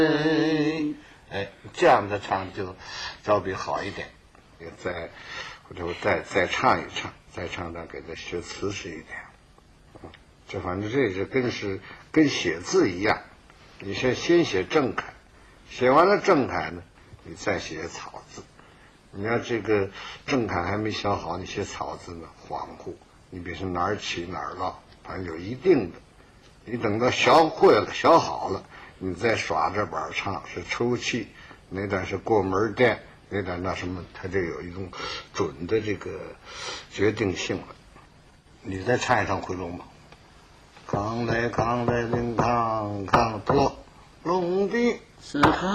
哎，这样的唱就稍微好一点。或者再唱一唱，再唱唱给它学瓷实一点。这反正这跟写字一样，你先写正楷，写完了正楷呢，你再写草字。你要这个正楷还没写好，你写草字呢恍惚，你别是哪儿起哪儿落，反正有一定的。你等到学会了学好了，你再耍着板唱，是抽气，哪段是过门垫，哪段那什么，它这有一种准的这个决定性了。你再唱一唱回龙吧。扛来扛来领扛扛驼龙的是